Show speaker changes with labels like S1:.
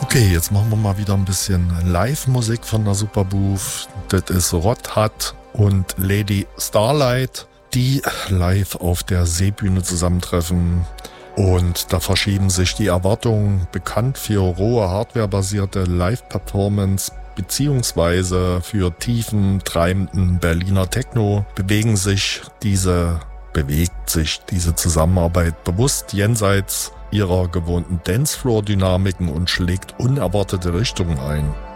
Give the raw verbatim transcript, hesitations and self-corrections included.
S1: Okay, jetzt machen wir mal wieder ein bisschen Live-Musik von der Superbooth. Das ist Rod Hut und Lady Starlight, die live auf der Seebühne zusammentreffen. Und da verschieben sich die Erwartungen. Bekannt für rohe, hardwarebasierte Live-Performance beziehungsweise für tiefen, treibenden Berliner Techno bewegen sich diese, bewegt sich diese Zusammenarbeit bewusst jenseits ihrer gewohnten Dancefloor-Dynamiken und schlägt unerwartete Richtungen ein.